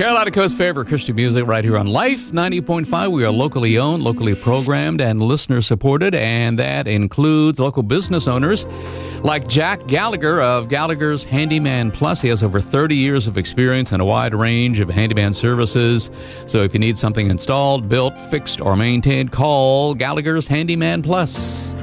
Carolina Coast's favorite Christian music right here on Life 90.5. We are locally owned, locally programmed, and listener supported, and that includes local business owners like Jack Gallagher of Gallagher's Handyman Plus. He has over 30 years of experience in a wide range of handyman services. So if you need something installed, built, fixed, or maintained, call Gallagher's Handyman Plus.